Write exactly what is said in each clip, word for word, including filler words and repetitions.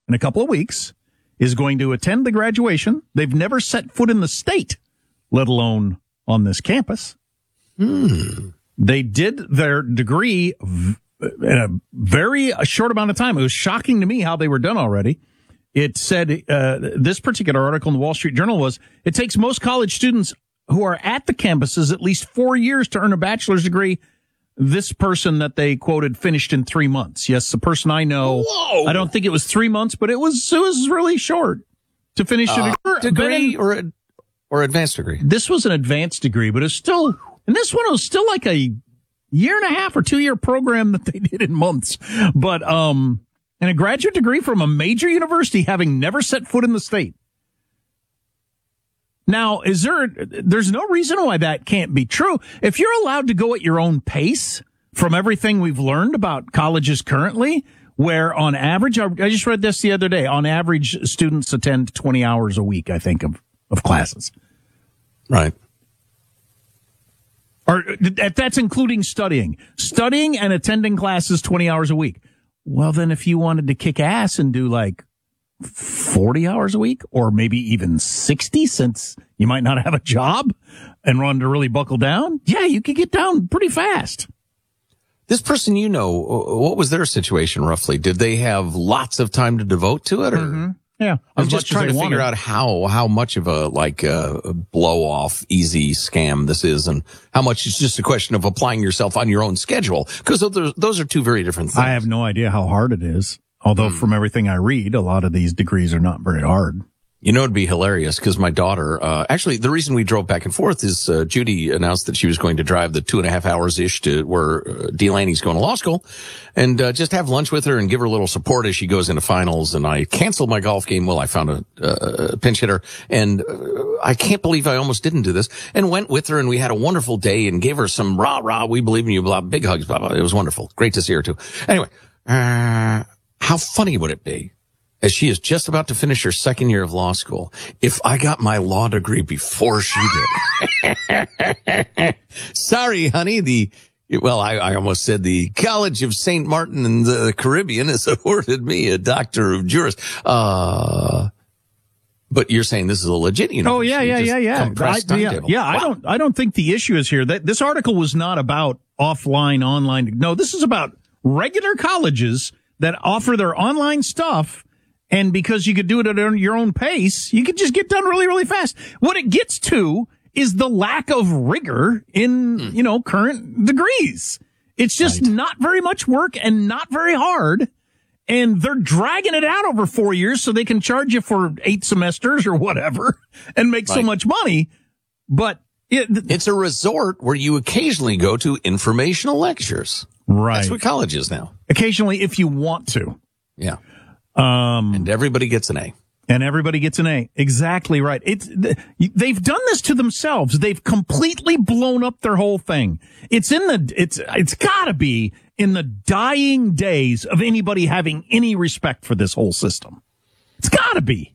in a couple of weeks, is going to attend the graduation. They've never set foot in the state, let alone on this campus. Hmm. They did their degree v- in a very short amount of time. It was shocking to me how they were done already. It said, uh, this particular article in the Wall Street Journal was, it takes most college students who are at the campuses at least four years to earn a bachelor's degree. This person that they quoted finished in three months. Yes, the person I know, Whoa. I don't think it was three months, but it was, it was really short to finish Uh, a degree. degree or, a, or advanced degree? This was an advanced degree, but it's still, and this one was still like a year and a half or two year program that they did in months. But, um, and a graduate degree from a major university having never set foot in the state. Now, is there, there's no reason why that can't be true. If you're allowed to go at your own pace from everything we've learned about colleges currently, where on average, I just read this the other day, on average, students attend twenty hours a week, I think, of, of classes. Right. Or that's including studying. Studying and attending classes twenty hours a week. Well, then if you wanted to kick ass and do like forty hours a week, or maybe even sixty, since you might not have a job and wanted to really buckle down, yeah, you could get down pretty fast. This person, you know, what was their situation roughly? Did they have lots of time to devote to it? Or Mm-hmm. Yeah. I'm just trying to figure out how, how much of a, like, uh, blow off, easy scam this is, and how much it's just a question of applying yourself on your own schedule. Because those, those are two very different things. I have no idea how hard it is. Although from everything I read, a lot of these degrees are not very hard. You know, it'd be hilarious because my daughter, uh, actually the reason we drove back and forth is, uh, Judy announced that she was going to drive the two and a half hours ish to where uh, Delaney's going to law school and, uh, just have lunch with her and give her a little support as she goes into finals. And I canceled my golf game. Well, I found a, uh, pinch hitter and uh, I can't believe I almost didn't do this and went with her and we had a wonderful day and gave her some rah, rah, we believe in you, blah, big hugs, blah, blah. It was wonderful. Great to see her too. Anyway, uh, how funny would it be, as she is just about to finish her second year of law school, if I got my law degree before she did? Sorry, honey. The, well, I, I almost said the College of Saint Martin in the Caribbean has awarded me a doctor of juris. Uh, but you're saying this is a legit, you know? Oh, yeah, yeah, yeah, yeah. Compressed I, yeah, timetable. yeah Wow. I don't, I don't think the issue is here. That this article was not about offline, online. No, this is about regular colleges that offer their online stuff. And because you could do it at your own pace, you could just get done really, really fast. What it gets to is the lack of rigor in, mm. you know, current degrees. It's just right. not very much work and not very hard. And they're dragging it out over four years so they can charge you for eight semesters or whatever and make right. so much money. But it, it's a resort where you occasionally go to informational lectures. Right. That's what college is now. Occasionally, if you want to. Yeah. Um, and everybody gets an A. And everybody gets an A. Exactly right. It's, they've done this to themselves. They've completely blown up their whole thing. It's in the, it's, it's gotta be in the dying days of anybody having any respect for this whole system. It's gotta be.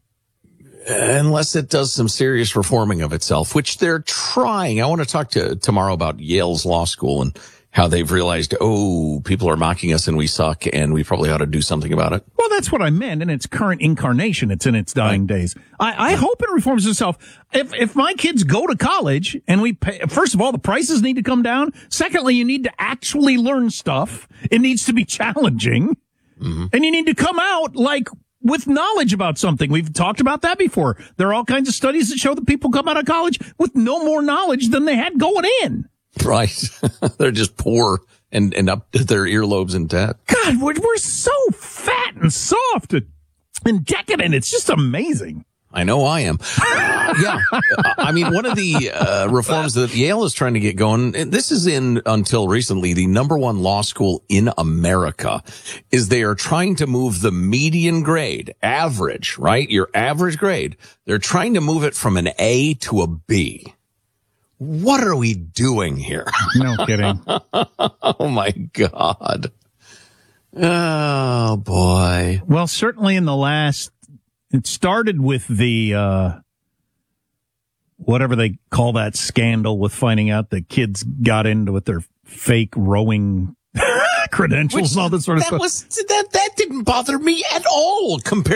Unless it does some serious reforming of itself, which they're trying. I want to talk to tomorrow about Yale's law school and how they've realized, oh, people are mocking us and we suck and we probably ought to do something about it. Well, that's what I meant. In its current incarnation, it's in its dying right. days. I, I hope it reforms itself. If, if my kids go to college and we pay, first of all, the prices need to come down. Secondly, you need to actually learn stuff. It needs to be challenging. Mm-hmm. And you need to come out like with knowledge about something. We've talked about that before. There are all kinds of studies that show that people come out of college with no more knowledge than they had going in. Right. They're just poor and, and up to their earlobes in debt. God, we're, we're so fat and soft and, and decadent. It's just amazing. I know I am. Yeah. I mean, one of the uh, reforms that Yale is trying to get going, and this is in, until recently, the number one law school in America, is they are trying to move the median grade, average, right? Your average grade. They're trying to move it from an A to a B. What are we doing here? No kidding. Oh, my God. Oh, boy. Well, certainly in the last, it started with the, uh, whatever they call that scandal with finding out that kids got into with their fake rowing credentials Which, and all this sort of that stuff. Was, that, that didn't bother me at all compared